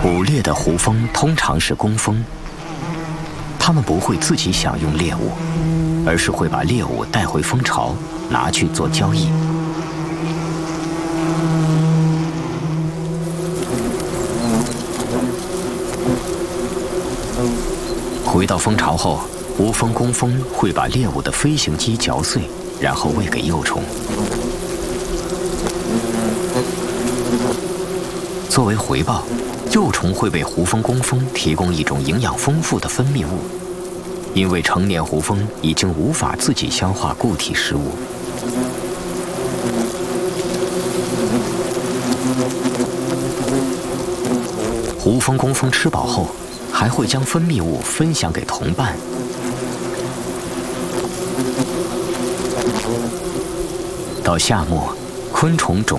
捕猎的胡蜂通常是工蜂，它们不会自己享用猎物，而是会把猎物带回蜂巢，拿去做交易。回到蜂巢后，无蜂工蜂会把猎物的飞行肌嚼碎，然后喂给幼虫。作为回报，幼虫会为胡蜂工蜂提供一种营养丰富的分泌物，因为成年胡蜂已经无法自己消化固体食物。胡蜂工蜂吃饱后，还会将分泌物分享给同伴。到夏末，昆虫种